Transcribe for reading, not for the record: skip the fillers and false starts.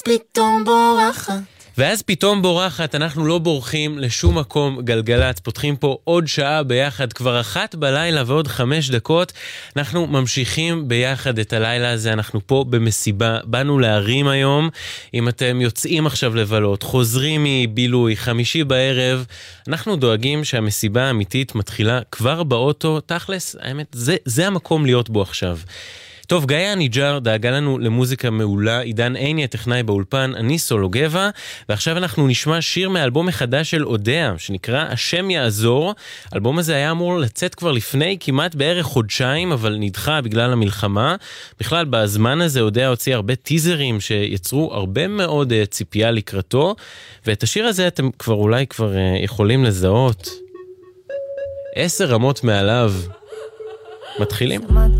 פתאום בורחת. ואז פתאום בורחת, אנחנו לא בורחים לשום מקום. גלגלת, פותחים פה עוד שעה ביחד, כבר 1 בלילה ועוד 5 דקות. אנחנו ממשיכים ביחד את הלילה הזה, אנחנו פה במסיבה, באנו להרים היום. אם אתם יוצאים עכשיו לבלות, חוזרים מבילוי, 5 בערב, אנחנו דואגים שהמסיבה האמיתית מתחילה כבר באוטו. תכלס, האמת, זה המקום להיות בו עכשיו. טוב, גיא הניג'ר דאגה לנו למוזיקה מעולה, עידן עיני הטכנאי באולפן, אני סולו גבע, ועכשיו אנחנו נשמע שיר מאלבום מחדש של אודיה, שנקרא השם יעזור. האלבום הזה היה אמור לצאת כבר לפני כמעט בערך חודשיים, אבל נדחה בגלל המלחמה. בכלל, בזמן הזה אודיה הוציא הרבה טיזרים שיצרו הרבה מאוד ציפייה לקראתו, ואת השיר הזה אתם אולי כבר יכולים לזהות. 10 רמות מעליו. מתחילים? שמעתי